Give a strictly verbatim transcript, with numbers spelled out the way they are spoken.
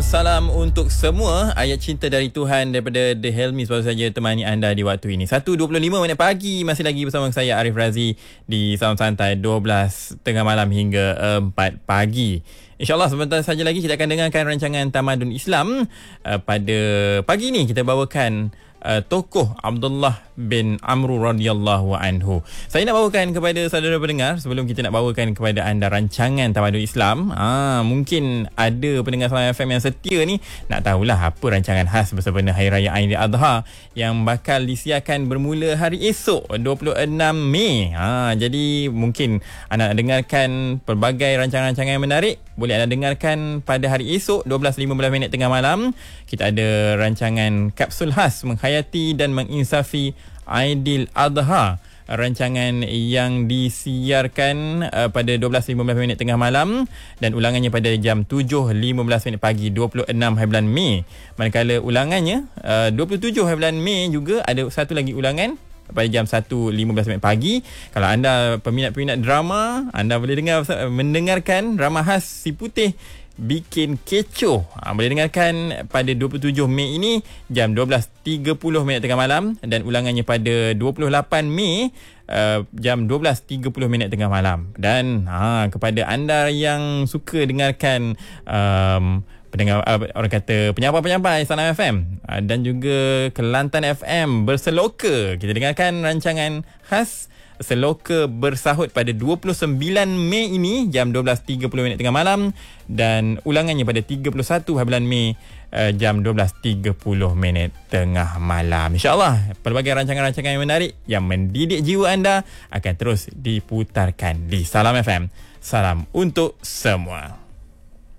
Salam untuk semua. Ayat cinta dari Tuhan daripada The Helmis baru saja temani anda di waktu ini. satu dua puluh lima minit pagi. Masih lagi bersama saya Arif Razi di Sound Santai dua belas tengah malam hingga empat pagi. InsyaAllah sebentar saja lagi kita akan dengarkan rancangan Tamadun Islam. uh, Pada pagi ini kita bawakan uh, tokoh Abdullah bin Amru radhiyallahu anhu. Saya nak bawakan kepada saudara pendengar, sebelum kita nak bawakan kepada anda rancangan Tamadun Islam, ah, mungkin ada pendengar Salam F M yang setia ni nak tahulah apa rancangan khas bersempena Hari Raya Aidiladha yang bakal disiarkan bermula hari esok dua puluh enam Mei. Ah, jadi mungkin anda nak dengarkan pelbagai rancangan-rancangan yang menarik, boleh anda dengarkan pada hari esok dua belas lima belas minit tengah malam. Kita ada rancangan kapsul khas menghayati dan menginsafi Aidiladha, rancangan yang disiarkan uh, pada dua belas lima belas minit tengah malam dan ulangannya pada jam tujuh lima belas minit pagi dua puluh enam hari bulan Mei. Manakala ulangannya uh, dua puluh tujuh hari bulan Mei juga ada satu lagi ulangan pada jam satu lima belas minit pagi. Kalau anda peminat-peminat drama, anda boleh dengar mendengarkan drama khas Si Putih Bikin Kecoh. Ha, boleh dengarkan pada dua puluh tujuh Mei ini jam dua belas tiga puluh minit tengah malam dan ulangannya pada dua puluh lapan Mei uh, jam dua belas tiga puluh minit tengah malam. Dan ha, kepada anda yang suka dengarkan um, pendengar uh, orang kata penyampai-penyampai Salam F M uh, dan juga Kelantan F M berseloka, kita dengarkan rancangan khas Seloka Bersahut pada dua puluh sembilan Mei ini jam dua belas tiga puluh minit tengah malam dan ulangannya pada tiga puluh satu hari bulan Mei uh, jam dua belas tiga puluh minit tengah malam. InsyaAllah pelbagai rancangan-rancangan yang menarik yang mendidik jiwa anda akan terus diputarkan di Salam F M. Salam untuk semua.